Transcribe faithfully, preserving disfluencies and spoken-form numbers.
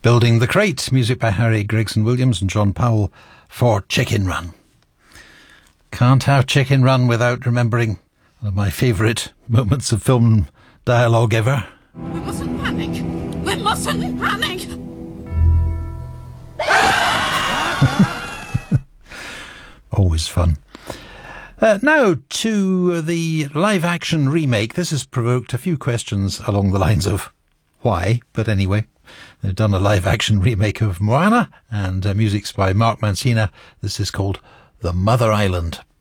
Building the Crate, music by Harry Gregson-Williams and John Powell for Chicken Run. Can't have Chicken Run without remembering one of my favourite moments of film dialogue ever. We mustn't panic. We mustn't panic. Always fun. Uh, now to the live-action remake. This has provoked a few questions along the lines of why, but anyway, they've done a live-action remake of Moana, and uh, music's by Mark Mancina. This is called The Mother Island.